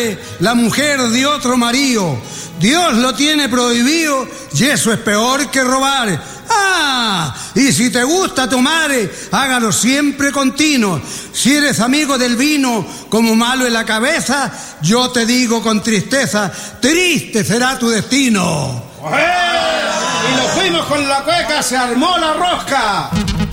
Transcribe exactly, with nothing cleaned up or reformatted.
madre la mujer de otro marido. Dios lo tiene prohibido y eso es peor que robar. Ah, y si te gusta tomar, hágalo siempre continuo. Si eres amigo del vino como malo en la cabeza, yo te digo con tristeza, triste será tu destino. ¡Eh! Y nos fuimos con la cueca, se armó la rosca.